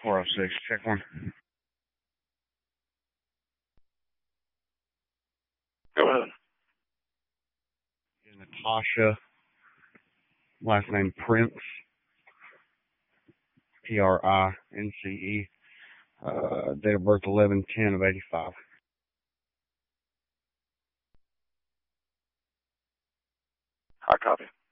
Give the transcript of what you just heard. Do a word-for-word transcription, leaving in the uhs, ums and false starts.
four oh six, check one. Go ahead. Natasha, last name Prince, P R I N C E, uh, date of birth eleven ten of eighty-five. I copy.